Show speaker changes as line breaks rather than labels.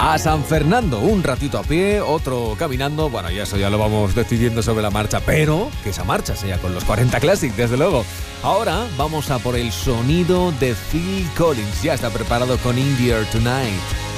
a San Fernando, un ratito a pie, otro caminando. Bueno, y eso ya lo vamos decidiendo sobre la marcha, pero que esa marcha sea con los 40 Classic, desde luego. Ahora vamos a por el sonido de Phil Collins. Ya está preparado con In the Air Tonight.